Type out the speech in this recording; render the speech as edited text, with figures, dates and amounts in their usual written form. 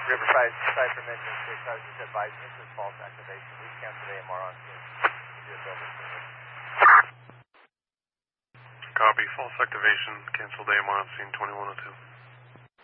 Riverside Cypher Mention State Cars is advised this is false activation. We cancel the AMR on scene. Copy, false activation, cancel the AMR on scene 2102.